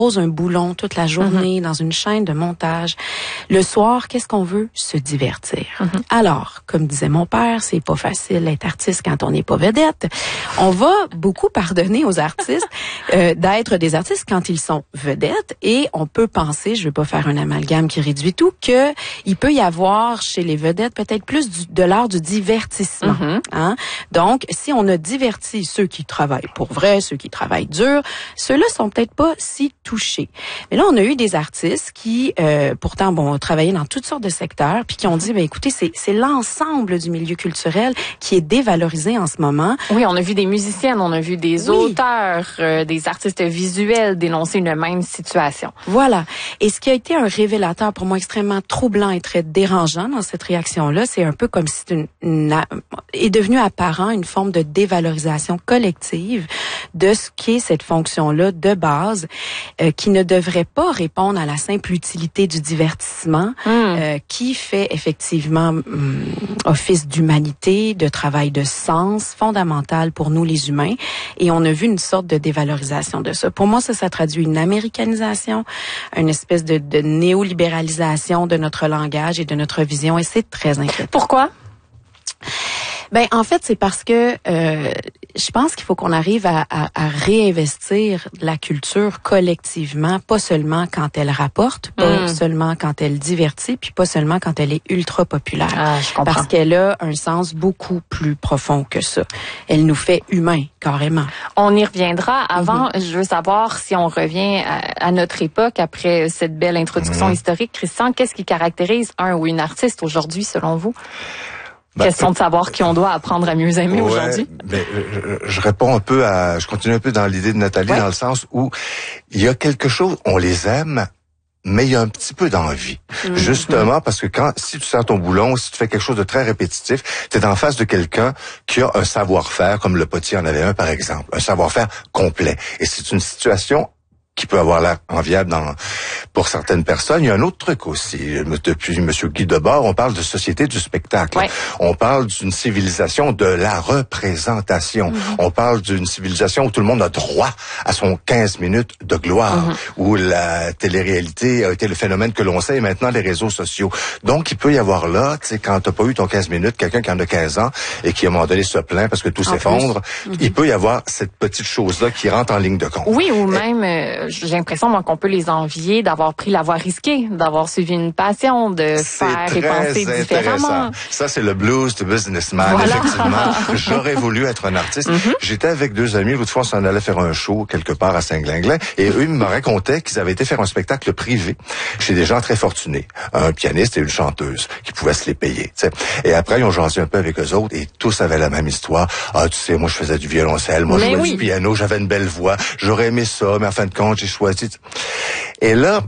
un boulon toute la journée dans une chaîne de montage. Le soir, qu'est-ce qu'on veut? Se divertir. Alors, comme disait mon père, c'est pas facile d'être artiste quand on n'est pas vedette. On va beaucoup pardonner aux artistes d'être des artistes quand ils sont vedettes et on peut penser, je veux pas faire un amalgame qui réduit tout, que il peut y avoir chez les vedettes peut-être plus de l'art du divertissement. Hein? Donc, si on a diverti ceux qui travaillent pour vrai, ceux qui travaillent dur, ceux-là sont peut-être pas si touchés. Mais là, on a eu des artistes qui, pourtant, ont travaillé dans toutes sortes de secteurs, puis qui ont dit, écoutez, c'est l'ensemble du milieu culturel qui est dévalorisé en ce moment. Oui, on a vu des musiciennes, on a vu des auteurs, des artistes visuels dénoncer une même situation. Voilà. Et ce qui a été un révélateur pour moi extrêmement troublant et très dérangeant dans cette réaction-là, c'est un peu comme si est devenu apparent une forme de dévalorisation collective de ce qu'est cette fonction-là de base, qui ne devrait pas répondre à la simple utilité du divertissement, qui fait effectivement office d'humanité, de travail de sens fondamental pour nous les humains. Et on a vu une sorte de dévalorisation de ça. Pour moi, ça traduit une américanisation, une espèce de néolibéralisation de notre langage et de notre vision, et c'est très inquiétant. Pourquoi? En fait, c'est parce que je pense qu'il faut qu'on arrive à réinvestir la culture collectivement, pas seulement quand elle rapporte, pas seulement quand elle divertit, puis pas seulement quand elle est ultra populaire. Ah, je comprends. Parce qu'elle a un sens beaucoup plus profond que ça. Elle nous fait humains, carrément. On y reviendra. Avant, je veux savoir si on revient à notre époque, après cette belle introduction historique. Christian, qu'est-ce qui caractérise un ou une artiste aujourd'hui, selon vous? Question de savoir qui on doit apprendre à mieux aimer aujourd'hui. Je réponds un peu je continue un peu dans l'idée de Nathalie, dans le sens où il y a quelque chose, on les aime, mais il y a un petit peu d'envie. Justement, parce que si tu sens ton boulon, si tu fais quelque chose de très répétitif, tu es en face de quelqu'un qui a un savoir-faire, comme le Potier en avait un, par exemple. Un savoir-faire complet. Et c'est une situation qui peut avoir l'air enviable pour certaines personnes. Il y a un autre truc aussi. Depuis M. Guy Debord, on parle de société du spectacle. Ouais. On parle d'une civilisation de la représentation. On parle d'une civilisation où tout le monde a droit à son 15 minutes de gloire, où la télé-réalité a été le phénomène que l'on sait, et maintenant les réseaux sociaux. Donc, il peut y avoir là, tu sais, quand t'as pas eu ton 15 minutes, quelqu'un qui en a 15 ans et qui, à un moment donné, se plaint parce que tout s'effondre, il peut y avoir cette petite chose-là qui rentre en ligne de compte. Oui, ou même... j'ai l'impression qu'on peut les envier d'avoir pris la voie risquée, d'avoir suivi une passion, de faire et penser différemment. Ça, c'est le blues du businessman, effectivement. J'aurais voulu être un artiste. J'étais avec deux amis, l'autre fois, on s'en allait faire un show quelque part à Saint-Glinglin, et eux, ils me racontaient qu'ils avaient été faire un spectacle privé chez des gens très fortunés, un pianiste et une chanteuse, qui pouvaient se les payer. T'sais. Et après, ils ont jasé un peu avec eux autres, et tous avaient la même histoire. Ah, tu sais, moi, je faisais du violoncelle, moi, je jouais du piano, j'avais une belle voix, j'aurais aimé ça, mais en fin de compte, j'ai choisi. Et là,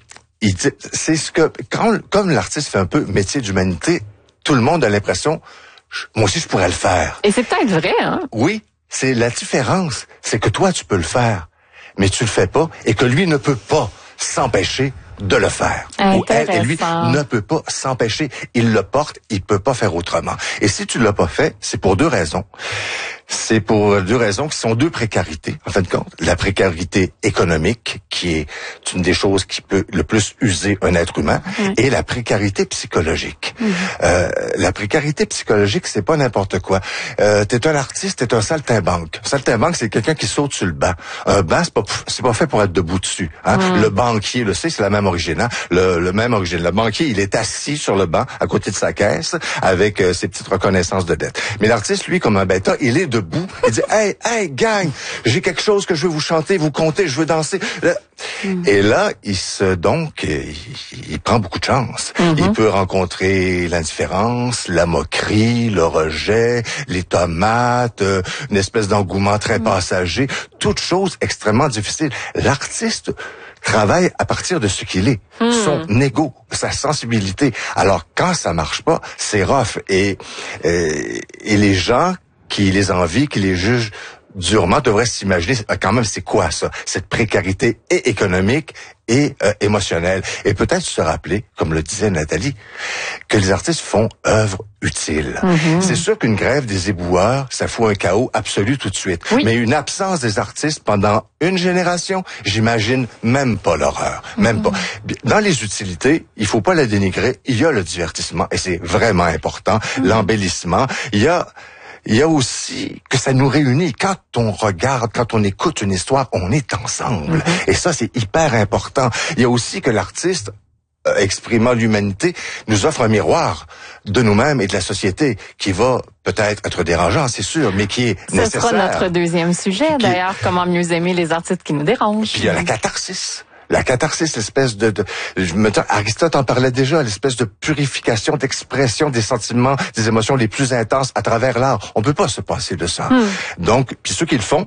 c'est ce que, comme l'artiste fait un peu métier d'humanité, tout le monde a l'impression, moi aussi je pourrais le faire. Et c'est peut-être vrai, hein? Oui, c'est la différence, c'est que toi tu peux le faire, mais tu le fais pas, et que lui ne peut pas s'empêcher de le faire. Ou elle et lui ne peut pas s'empêcher. Il le porte, il peut pas faire autrement. Et si tu l'as pas fait, c'est pour deux raisons. C'est pour deux raisons qui sont deux précarités, en fin de compte. La précarité économique, qui est une des choses qui peut le plus user un être humain, et la précarité psychologique. La précarité psychologique, c'est pas n'importe quoi. T'es un artiste, t'es un saltimbanque. Saltimbanque, c'est quelqu'un qui saute sur le banc. Un banc, c'est pas fait pour être debout dessus. Hein? Le banquier, c'est la même origine. Hein? Le même origine. Le banquier, il est assis sur le banc, à côté de sa caisse, avec ses petites reconnaissances de dette. Mais l'artiste, lui, comme un bêta, il est debout. Il dit, hey, gang, j'ai quelque chose que je veux vous chanter, vous conter, je veux danser. Et là, il prend beaucoup de chance. Il peut rencontrer l'indifférence, la moquerie, le rejet, les tomates, une espèce d'engouement très passager, toutes choses extrêmement difficiles. L'artiste travaille à partir de ce qu'il est, son ego, sa sensibilité. Alors, quand ça marche pas, c'est rough. Et les gens qui les envient, qui les jugent durement devrait s'imaginer quand même c'est quoi ça, cette précarité et économique et émotionnelle. Et peut-être se rappeler, comme le disait Nathalie, que les artistes font œuvre utile. C'est sûr qu'une grève des éboueurs, ça fout un chaos absolu tout de suite. Oui. Mais une absence des artistes pendant une génération, j'imagine même pas l'horreur. Même pas. Dans les utilités, il faut pas la dénigrer. Il y a le divertissement et c'est vraiment important. L'embellissement. Il y a aussi que ça nous réunit. Quand on regarde, quand on écoute une histoire, on est ensemble. Et ça, c'est hyper important. Il y a aussi que l'artiste, exprimant l'humanité, nous offre un miroir de nous-mêmes et de la société qui va peut-être être dérangeant, c'est sûr, mais qui est nécessaire. Ce sera notre deuxième sujet, d'ailleurs, comment mieux aimer les artistes qui nous dérangent. Puis il y a la catharsis. La catharsis, l'espèce Aristote en parlait déjà, l'espèce de purification, d'expression des sentiments, des émotions les plus intenses à travers l'art. On peut pas se passer de ça. Donc, puis ceux qui le font,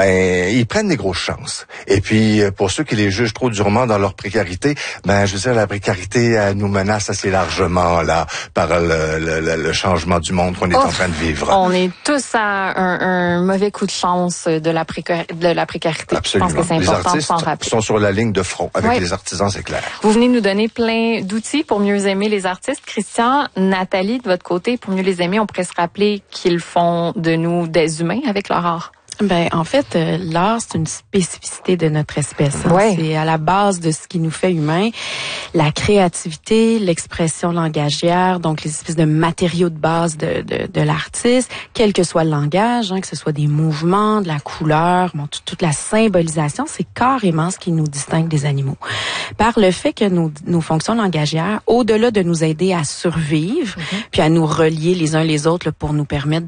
ils prennent des grosses chances. Et puis, pour ceux qui les jugent trop durement dans leur précarité, je veux dire, la précarité, elle nous menace assez largement, là, par le changement du monde qu'on est en train de vivre. On est tous à un mauvais coup de chance de la précarité. Absolument. Je pense que c'est important de s'en rappeler. Les artistes sont sur la ligne de front avec les artisans, c'est clair. Vous venez nous donner plein d'outils pour mieux aimer les artistes. Christian, Nathalie, de votre côté, pour mieux les aimer, on pourrait se rappeler qu'ils font de nous des humains avec leur art. En fait, l'art, c'est une spécificité de notre espèce. C'est à la base de ce qui nous fait humains. La créativité, l'expression langagière, donc les espèces de matériaux de base de l'artiste, quel que soit le langage, que ce soit des mouvements, de la couleur, toute la symbolisation, c'est carrément ce qui nous distingue des animaux. Par le fait que nos fonctions langagières, au-delà de nous aider à survivre, puis à nous relier les uns les autres pour nous permettre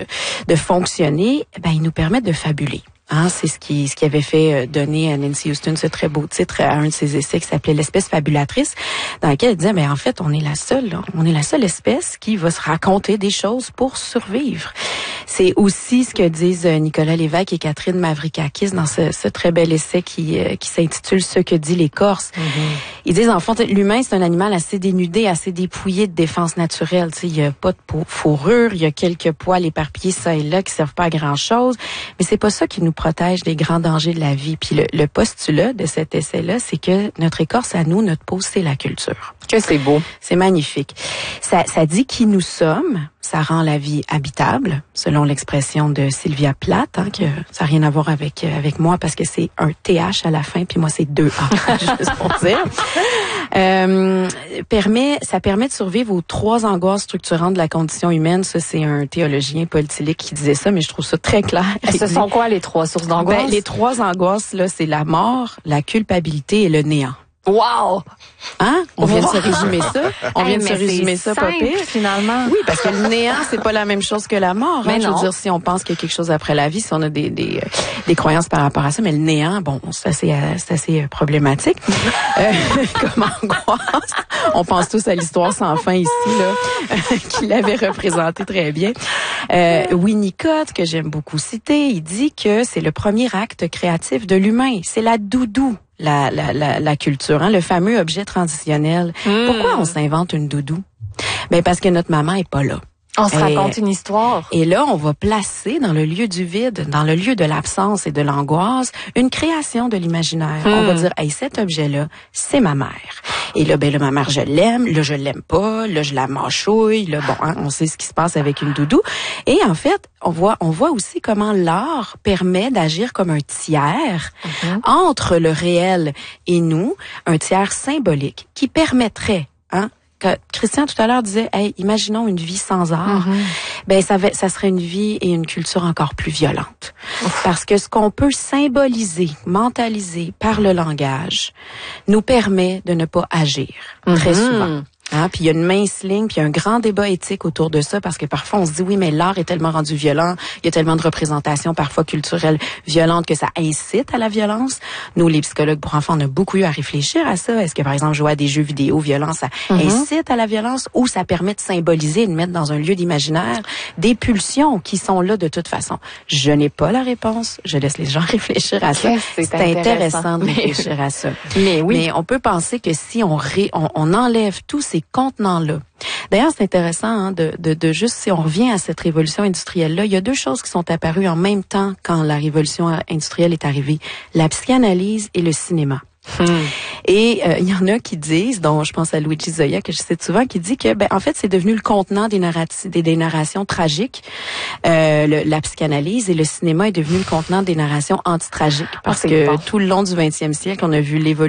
de fonctionner, ils nous permettent de fabuler. C'est ce qui avait fait donner à Nancy Houston ce très beau titre à un de ses essais qui s'appelait L'espèce fabulatrice, dans lequel elle disait, en fait, on est la seule espèce qui va se raconter des choses pour survivre. C'est aussi ce que disent Nicolas Lévesque et Catherine Mavrikakis dans ce très bel essai qui s'intitule Ce que dit l'écorce. Ils disent, en fait, l'humain, c'est un animal assez dénudé, assez dépouillé de défense naturelle. Il y a pas de fourrure, il y a quelques poils éparpillés ça et là qui servent pas à grand-chose, mais c'est pas ça qui nous protège des grands dangers de la vie. Puis le postulat de cet essai-là, c'est que notre écorce à nous, notre peau, c'est la culture. Que c'est beau. C'est magnifique. Ça dit qui nous sommes. Ça rend la vie habitable, selon l'expression de Sylvia Plath, que ça n'a rien à voir avec moi parce que c'est un TH à la fin, puis moi c'est 2A, juste pour dire. Ça permet de survivre aux 3 angoisses structurantes de la condition humaine. Ça, c'est un théologien, Paul Tillich, qui disait ça, mais je trouve ça très clair. Ce sont quoi les 3 sources d'angoisse? Les 3 angoisses, là, c'est la mort, la culpabilité et le néant. Wow! On vient de se résumer ça. On vient de se résumer ça, pas pire. Finalement. Oui, parce que le néant, c'est pas la même chose que la mort. Mais je veux dire, si on pense qu'il y a quelque chose après la vie, si on a des croyances par rapport à ça, mais le néant, c'est assez problématique. Comme angoisse. On pense tous à l'histoire sans fin ici, là, qui l'avait représenté très bien. Winnicott, que j'aime beaucoup citer, il dit que c'est le premier acte créatif de l'humain. C'est la doudou. La culture, le fameux objet transitionnel. Pourquoi on s'invente une doudou? Parce que notre maman est pas là. On se raconte une histoire. Et là, on va placer dans le lieu du vide, dans le lieu de l'absence et de l'angoisse, une création de l'imaginaire. On va dire, cet objet-là, c'est ma mère. Et là, ma mère, je l'aime. Là, je l'aime pas. Là, je la mâchouille. Là, on sait ce qui se passe avec une doudou. Et en fait, on voit aussi comment l'art permet d'agir comme un tiers entre le réel et nous, un tiers symbolique qui permettrait, Christian tout à l'heure disait, imaginons une vie sans art. Ça serait une vie et une culture encore plus violente. Parce que ce qu'on peut symboliser, mentaliser par le langage, nous permet de ne pas agir très souvent. Puis il y a une mince ligne, puis il y a un grand débat éthique autour de ça, parce que parfois on se dit oui, mais l'art est tellement rendu violent, il y a tellement de représentations parfois culturelles violentes que ça incite à la violence. Nous, les psychologues pour enfants, on a beaucoup eu à réfléchir à ça. Est-ce que par exemple jouer à des jeux vidéo violents, ça incite à la violence, ou ça permet de symboliser et de mettre dans un lieu d'imaginaire des pulsions qui sont là de toute façon? Je n'ai pas la réponse. Je laisse les gens réfléchir à ça. C'est intéressant de réfléchir à ça. Mais on peut penser que si on enlève tous ces ces contenants-là. D'ailleurs, c'est intéressant de juste, si on revient à cette révolution industrielle-là, il y a deux choses qui sont apparues en même temps quand la révolution industrielle est arrivée. La psychanalyse et le cinéma. Et il y en a qui disent, dont je pense à Luigi Zoya, que je cite souvent, qui dit que en fait c'est devenu le contenant des narrations tragiques. La psychanalyse et le cinéma est devenu le contenant des narrations antitragiques, parce que tout le long du 20e siècle, on a vu l'évolution